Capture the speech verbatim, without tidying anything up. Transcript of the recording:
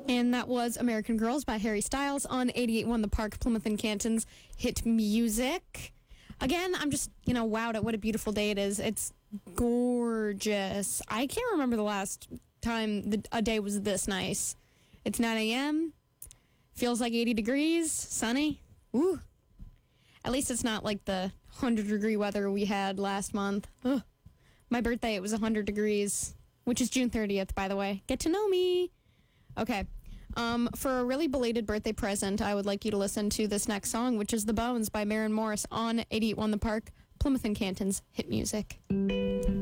And that was American Girls by Harry Styles on eighty-eight point one The Park, Plymouth and Canton's hit music. Again, I'm just, you know, wowed at what a beautiful day it is. It's gorgeous. I can't remember the last time the, a day was this nice. It's nine a.m., feels like eighty degrees, sunny. Ooh. At least it's not like the one hundred degree weather we had last month. Ugh. My birthday, it was one hundred degrees, which is June thirtieth, by the way. Get to know me. Okay. Um, for a really belated birthday present, I would like you to listen to this next song, which is The Bones by Maren Morris on eighty-eight point one The Park, Plymouth and Canton's hit music.